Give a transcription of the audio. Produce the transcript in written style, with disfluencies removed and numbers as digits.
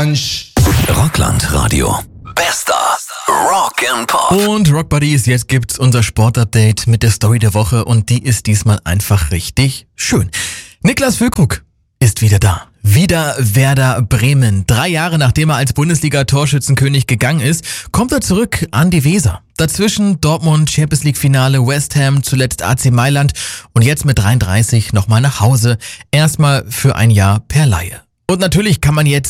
Mensch. Rockland Radio. Bester Rock and Pop. Und Rock Buddies, jetzt gibt's unser Sportupdate mit der Story der Woche und die ist diesmal einfach richtig schön. Niklas Füllkrug ist wieder da. Wieder Werder Bremen. 3 Jahre nachdem er als Bundesliga-Torschützenkönig gegangen ist, kommt er zurück an die Weser. Dazwischen Dortmund, Champions League Finale, West Ham, zuletzt AC Mailand und jetzt mit 33 nochmal nach Hause. Erstmal für ein Jahr per Leihe. Und natürlich kann man jetzt